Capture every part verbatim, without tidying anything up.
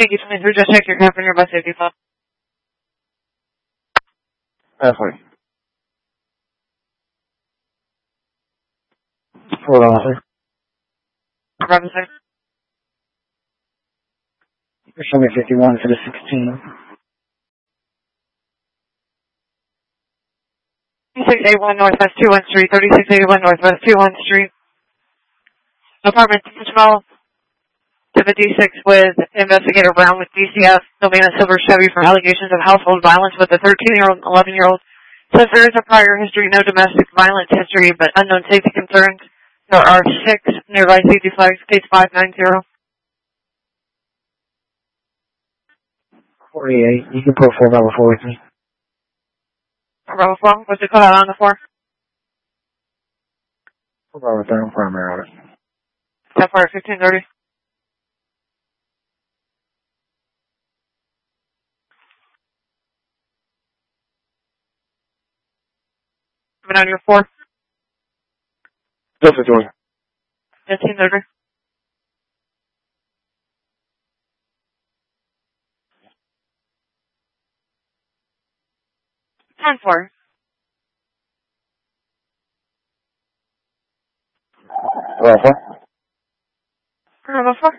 Thank you, twenty-three. Just check your cap and your bus safety phone. Halfway. Hold on, sir. Robinson. Show me fifty-one for the sixteen. thirty-six eighty-one Northwest two one Street, thirty-six eighty-one Northwest two one Street. Apartment twelve to the D six with Investigator Brown with D C F. They'll be in a silver Chevy for allegations of household violence with a thirteen-year-old and eleven-year-old. Says there is a prior history, no domestic violence history, but unknown safety concerns. There are six nearby safety flags, case five nine zero. forty-eight. You can put four Bravo four with me. Bravo four, what's it called out on the four? four Bravo three on primary order. Step fire fifteen thirty. Coming on your four. Delta fifty-one. fifteen thirty. ten four. Bravo four. Bravo four.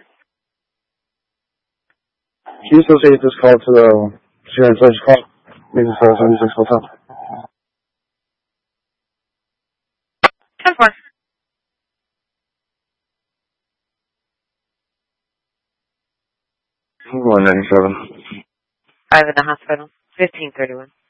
Can you associate this call to the Sharon Sledge call? Maybe seven seventy-six hotel. ten four. one ninety-seven. Five in the hospital. fifteen thirty-one.